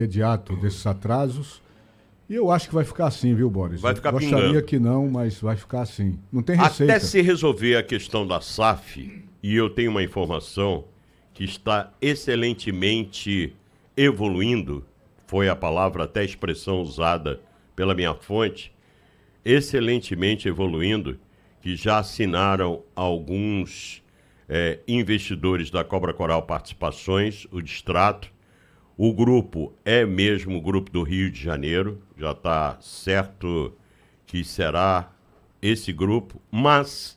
imediato desses atrasos. E eu acho que vai ficar assim, viu, Boris? Vai ficar Gostaria pingando. que não, mas vai ficar assim. Não tem receita. Até se resolver a questão da SAF, e eu tenho uma informação que está excelentemente evoluindo, foi a palavra, até a expressão usada pela minha fonte, excelentemente evoluindo, que já assinaram alguns investidores da Cobra Coral Participações, o Distrato. O grupo é mesmo o grupo do Rio de Janeiro, já está certo que será esse grupo, mas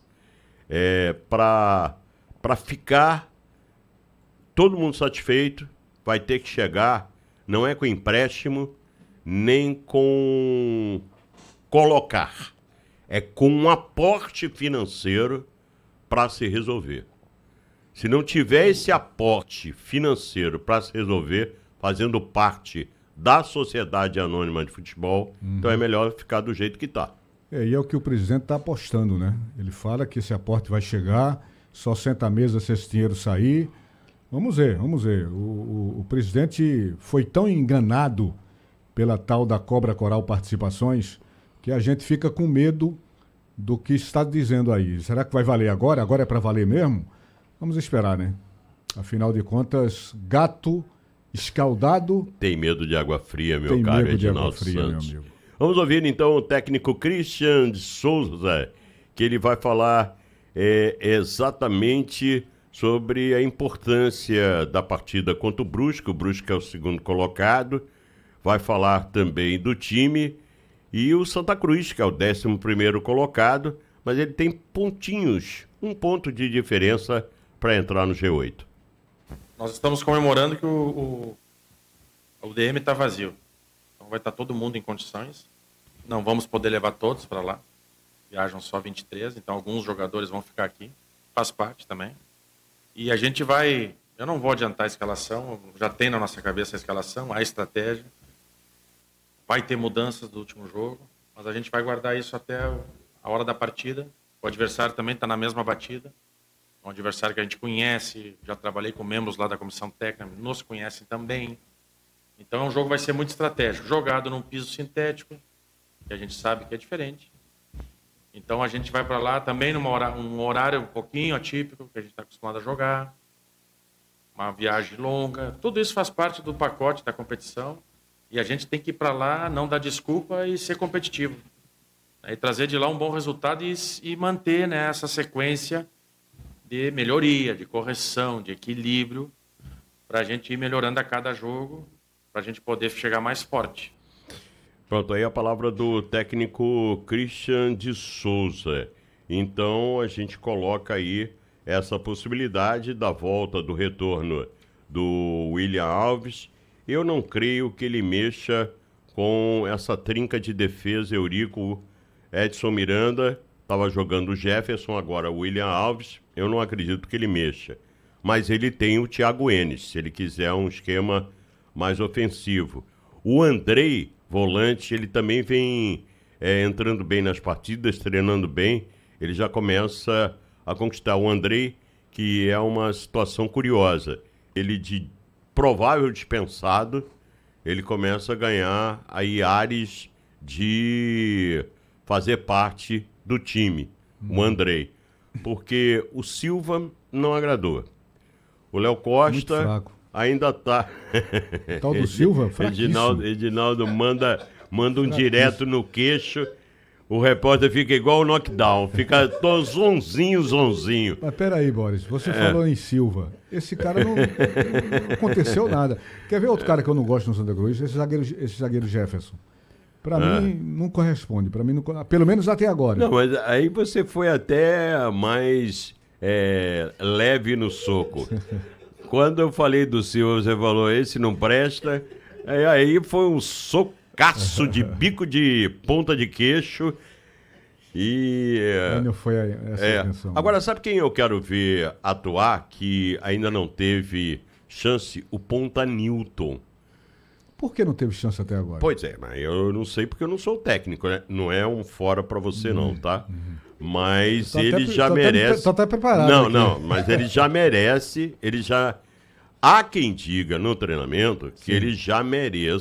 para ficar todo mundo satisfeito, vai ter que chegar, não é com empréstimo, nem com colocar, é com um aporte financeiro para se resolver. Se não tiver esse aporte financeiro para se resolver, fazendo parte da Sociedade Anônima de Futebol, então é melhor ficar do jeito que está. E é o que o presidente está apostando, né? Ele fala que esse aporte vai chegar, só senta à mesa se esse dinheiro sair. Vamos ver. O presidente foi tão enganado pela tal da Cobra Coral Participações que a gente fica com medo do que está dizendo aí. Será que vai valer agora? Agora é para valer mesmo? Vamos esperar, né? Afinal de contas, gato escaldado... Tem medo de água fria, meu caro Tem medo de água Edinaldo fria, Santos. meu amigo. Vamos ouvir então o técnico Christian de Souza, que ele vai falar exatamente sobre a importância da partida contra o Brusque. O Brusque é o segundo colocado. Vai falar também do time e o Santa Cruz, que é o 11º colocado, mas ele tem pontinhos, um ponto de diferença para entrar no G8. Nós estamos comemorando que o DM está vazio. Então vai estar todo mundo em condições. Não vamos poder levar todos para lá. Viajam só 23, então alguns jogadores vão ficar aqui. Faz parte também. E a gente vai... Eu não vou adiantar a escalação, já tem na nossa cabeça a escalação, a estratégia. Vai ter mudanças do último jogo, mas a gente vai guardar isso até a hora da partida. O adversário também está na mesma batida. É um adversário que a gente conhece, já trabalhei com membros lá da comissão técnica, nos conhecem também. Então o jogo vai ser muito estratégico, jogado num piso sintético, que a gente sabe que é diferente. Então a gente vai para lá também num horário um pouquinho atípico, que a gente está acostumado a jogar, uma viagem longa, tudo isso faz parte do pacote da competição e a gente tem que ir para lá, não dar desculpa e ser competitivo. E trazer de lá um bom resultado e manter, né, essa sequência de melhoria, de correção, de equilíbrio, para a gente ir melhorando a cada jogo, para a gente poder chegar mais forte. Pronto, aí a palavra do técnico Christian de Souza. Então a gente coloca aí essa possibilidade da volta, do retorno do William Alves. Eu não creio que ele mexa com essa trinca de defesa, Eurico, Edson Miranda, estava jogando o Jefferson, agora o William Alves. Eu não acredito que ele mexa. Mas ele tem o Thiago Enes, se ele quiser um esquema mais ofensivo. O Andrei, volante, ele também vem entrando bem nas partidas, treinando bem. Ele já começa a conquistar. O Andrei, que é uma situação curiosa. Ele, de provável dispensado, ele começa a ganhar aí ares de fazer parte do time, o Andrei. Porque o Silva não agradou. O Léo Costa ainda tá... Tal do Silva, fraquíssimo. Edinaldo manda um direto no queixo. O repórter fica igual o knockdown, fica todo zonzinho. Mas peraí, Boris, você falou em Silva. Esse cara não aconteceu nada. Quer ver outro cara que eu não gosto no Santa Cruz? Esse zagueiro Jefferson. Pra mim, não corresponde. Pra mim, não, pelo menos até agora. Não, mas aí você foi até mais leve no soco. Quando eu falei do Silva, você falou, esse não presta. Aí foi um socaço de bico de ponta de queixo. E... não foi essa a intenção. Agora, sabe quem eu quero ver atuar, que ainda não teve chance? O Ponta Newton. Por que não teve chance até agora? Pois é, mas eu não sei porque eu não sou técnico, né? Não é um fora pra você não, tá? Mas ele já merece... Tô até preparado. Não, mas ele já merece, Há quem diga no treinamento que ele já merece